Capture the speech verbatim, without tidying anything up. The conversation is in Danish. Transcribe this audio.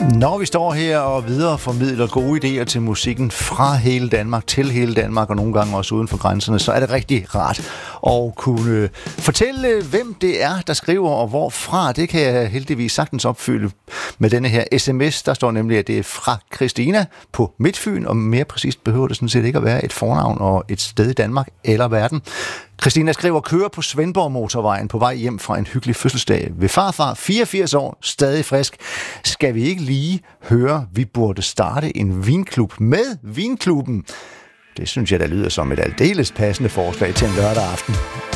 Når vi står her og videreformidler gode idéer til musikken fra hele Danmark til hele Danmark, og nogle gange også uden for grænserne, så er det rigtig rart at kunne fortælle, hvem det er, der skriver, og hvorfra. Det kan jeg heldigvis sagtens opfylde med denne her sms. Der står nemlig, at det er fra Christina på Midtfyn, og mere præcist behøver det sådan set ikke at være et fornavn og et sted i Danmark eller verden. Christina skriver, kører på Svendborg Motorvejen på vej hjem fra en hyggelig fødselsdag ved farfar, fireogfirs år, stadig frisk. Skal vi ikke lige høre, vi burde starte en vinklub med Vinklubben? Det synes jeg, der lyder som et aldeles passende forslag til en lørdag aften.